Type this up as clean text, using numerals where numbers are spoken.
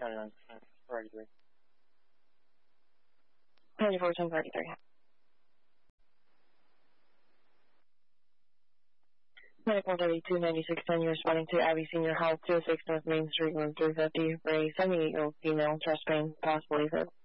34-10-33. Medical 32-96-10, you're responding to Abbey Senior Health, 06 North Main Street, room 350, for a 78-year-old female, chest pain, possibly fit.